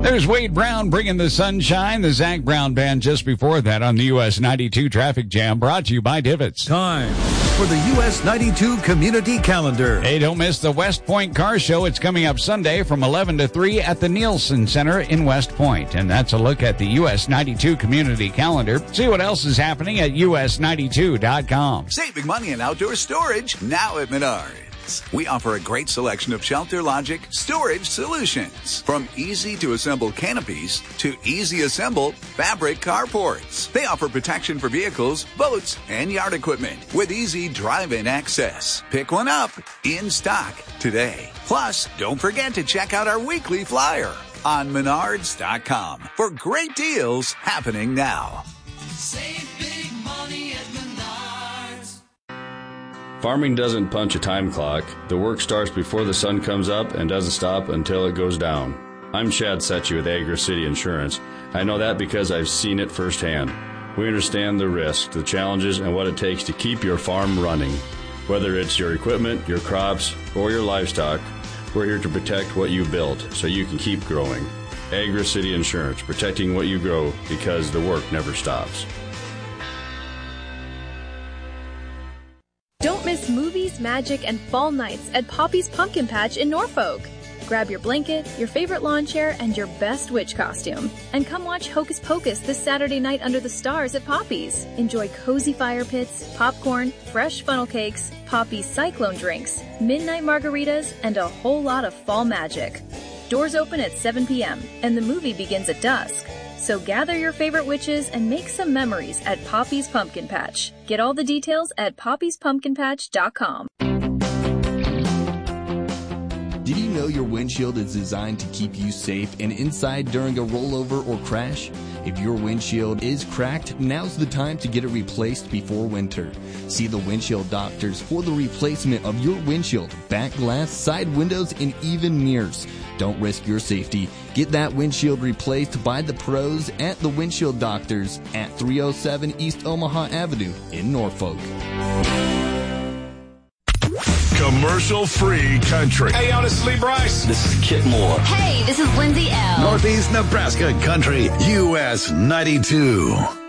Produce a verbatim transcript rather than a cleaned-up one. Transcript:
There's Wade Brown bringing the sunshine. The Zach Brown Band just before that on the U S ninety-two Traffic Jam, brought to you by Divots. Time for the U S ninety-two Community Calendar. Hey, don't miss the West Point Car Show. It's coming up Sunday from eleven to three at the Nielsen Center in West Point. And that's a look at the U S ninety-two Community Calendar. See what else is happening at U S ninety-two dot com. Saving money in outdoor storage now at Menards. We offer a great selection of Shelter Logic storage solutions. From easy-to-assemble canopies to easy-assemble fabric carports. They offer protection for vehicles, boats, and yard equipment with easy drive-in access. Pick one up in stock today. Plus, don't forget to check out our weekly flyer on Menards dot com for great deals happening now. Save big money at Menards. Farming doesn't punch a time clock. The work starts before the sun comes up and doesn't stop until it goes down. I'm Chad Setchy with Agri City Insurance. I know that because I've seen it firsthand. We understand the risks, the challenges, and what it takes to keep your farm running. Whether it's your equipment, your crops, or your livestock, we're here to protect what you built so you can keep growing. Agri City Insurance, protecting what you grow because the work never stops. Don't miss movies, magic, and fall nights at Poppy's Pumpkin Patch in Norfolk. Grab your blanket, your favorite lawn chair, and your best witch costume. And come watch Hocus Pocus this Saturday night under the stars at Poppy's. Enjoy cozy fire pits, popcorn, fresh funnel cakes, Poppy's cyclone drinks, midnight margaritas, and a whole lot of fall magic. Doors open at seven p.m., and the movie begins at dusk. So gather your favorite witches and make some memories at Poppy's Pumpkin Patch. Get all the details at poppys pumpkin patch dot com. Did you know your windshield is designed to keep you safe and inside during a rollover or crash? If your windshield is cracked, now's the time to get it replaced before winter. See the windshield doctors for the replacement of your windshield, back glass, side windows, and even mirrors. Don't risk your safety. Get that windshield replaced by the pros at the Windshield Doctors at three oh seven East Omaha Avenue in Norfolk. Commercial-free country. Hey, yo, this is Lee Bryce. This is Kit Moore. Hey, this is Lindsay L. Northeast Nebraska country, U S ninety-two.